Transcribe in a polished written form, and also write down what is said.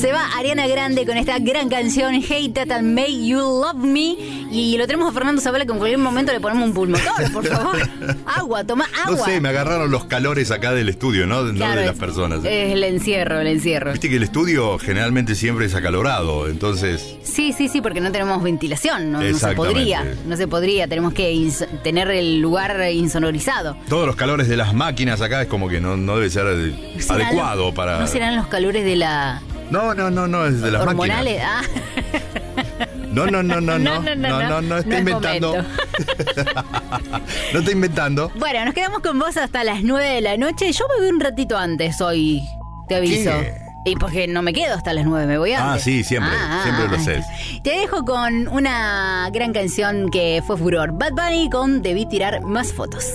Se va Ariana Grande con esta gran canción Hate That and Make You Love Me. Y lo tenemos a Fernando Zavala, que en cualquier momento le ponemos un pulmotor, por favor. Agua, toma agua. No sé, me agarraron los calores acá del estudio, ¿no? Claro, no de las personas. Es el encierro. Viste que el estudio generalmente siempre es acalorado, entonces... Sí, porque no tenemos ventilación, no se podría, tenemos que tener el lugar insonorizado. Todos los calores de las máquinas acá es como que no debe ser adecuado para... ¿No serán los calores de la... No, es de las hormonales? No, está inventando. No está inventando. Bueno, nos quedamos con vos hasta las 9 de la noche. Yo me voy un ratito antes hoy, te aviso. ¿Qué? Y porque no me quedo hasta las 9, me voy antes. Sí, siempre lo haces. Te dejo con una gran canción que fue furor. Bad Bunny con Debí tirar más fotos.